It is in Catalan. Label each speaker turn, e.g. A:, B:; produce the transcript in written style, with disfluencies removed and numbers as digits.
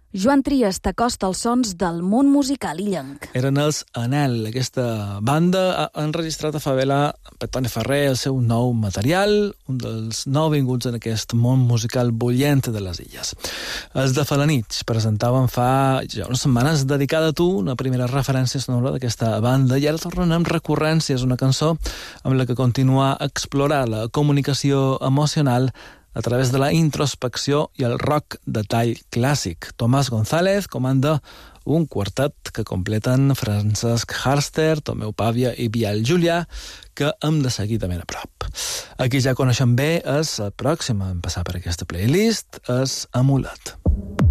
A: Joan Trias t'acosta els sons del món musical illenc.
B: Eren els Anel. Aquesta banda ha enregistrat a Favela per Toni Ferrer el seu nou material, un dels nouvinguts en aquest món musical bullent de les illes. Els de Falanitx presentaven fa ja unes setmanes Dedicada a tu, una primera referència sonora d'aquesta banda, i ara tornen amb recurrències, una cançó amb la que continua a explorar la comunicació emocional a través de la introspecció i el rock de tall clàssic. Tomàs González comanda un quartet que completen Francesc Harster, Tomeu Pàvia i Biel Julià, que hem de seguir també a prop. Aquí ja coneixem bé, és el pròxim en passar per aquesta playlist, és Amulet.